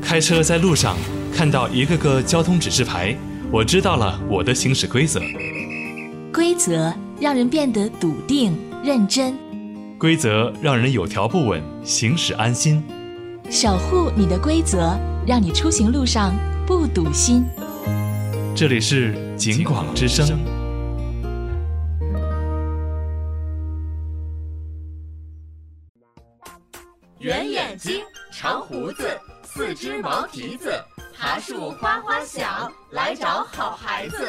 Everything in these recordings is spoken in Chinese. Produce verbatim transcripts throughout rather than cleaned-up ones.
开车在路上看到一个个交通指示牌，我知道了我的行驶规则。 规则让人变得笃定认真， 规则让人有条不紊，行驶安心。 守护你的规则，让你出行路上不堵心。 这里是警广之声。 圆眼睛，长胡子，四只毛蹄子，爬树哗哗响，来找好孩子。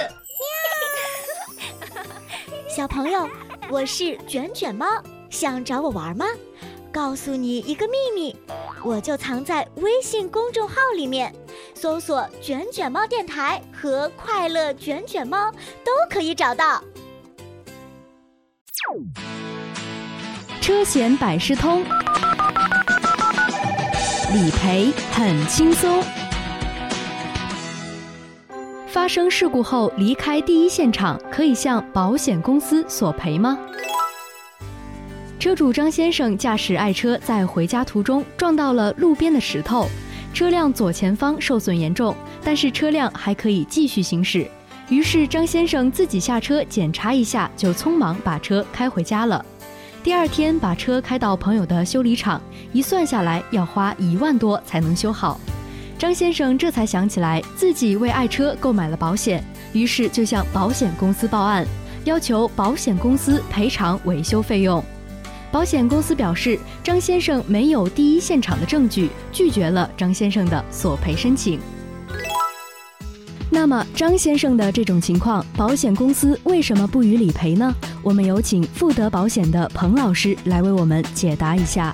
小朋友，我是卷卷猫，想找我玩吗？告诉你一个秘密，我就藏在微信公众号里面，搜索卷卷猫电台和快乐卷卷猫都可以找到。 车险百事通，理赔很轻松。发生事故后离开第一现场，可以向保险公司索赔吗？车主张先生驾驶爱车在回家途中撞到了路边的石头，车辆左前方受损严重，但是车辆还可以继续行驶。于是张先生自己下车检查一下，就匆忙把车开回家了。第二天把车开到朋友的修理厂，一算下来要花一万多才能修好。张先生这才想起来自己为爱车购买了保险，于是就向保险公司报案，要求保险公司赔偿维修费用。保险公司表示，张先生没有第一现场的证据，拒绝了张先生的索赔申请。那么张先生的这种情况，保险公司为什么不予理赔呢？我们有请富德保险的彭老师来为我们解答一下。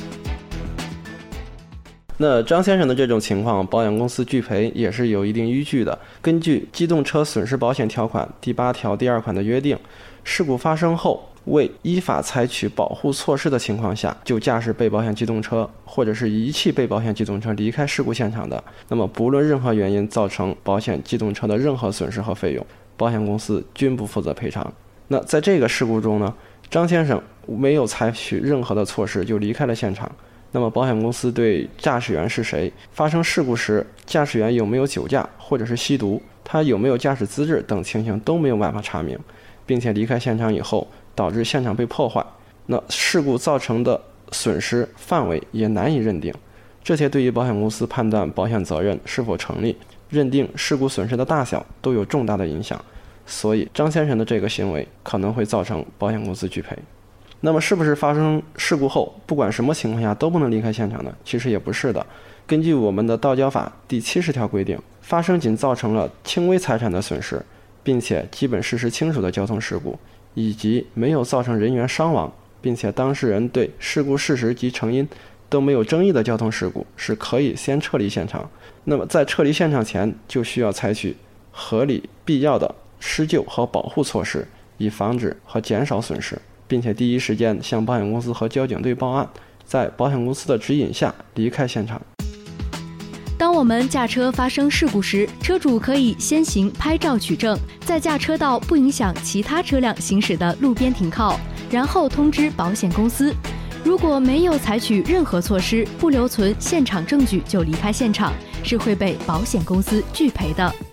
那张先生的这种情况，保险公司拒赔也是有一定依据的。根据机动车损失保险条款第八条第二款的约定，事故发生后，未依法采取保护措施的情况下，就驾驶被保险机动车或者是遗弃被保险机动车离开事故现场的，那么不论任何原因造成保险机动车的任何损失和费用，保险公司均不负责赔偿。那在这个事故中呢，张先生没有采取任何的措施就离开了现场。那么保险公司对驾驶员是谁，发生事故时驾驶员有没有酒驾或者是吸毒，他有没有驾驶资质等情形都没有办法查明，并且离开现场以后导致现场被破坏，那事故造成的损失范围也难以认定，这些对于保险公司判断保险责任是否成立，认定事故损失的大小都有重大的影响。所以张先生的这个行为可能会造成保险公司拒赔。那么是不是发生事故后不管什么情况下都不能离开现场呢？其实也不是的。根据我们的道交法第七十条规定，发生仅造成了轻微财产的损失，并且基本事实清楚的交通事故，以及没有造成人员伤亡，并且当事人对事故事实及成因都没有争议的交通事故，是可以先撤离现场。那么在撤离现场前，就需要采取合理必要的施救和保护措施，以防止和减少损失，并且第一时间向保险公司和交警队报案，在保险公司的指引下离开现场。 当我们驾车发生事故时，车主可以先行拍照取证，再驾车到不影响其他车辆行驶的路边停靠，然后通知保险公司。如果没有采取任何措施，不留存现场证据就离开现场，是会被保险公司拒赔的。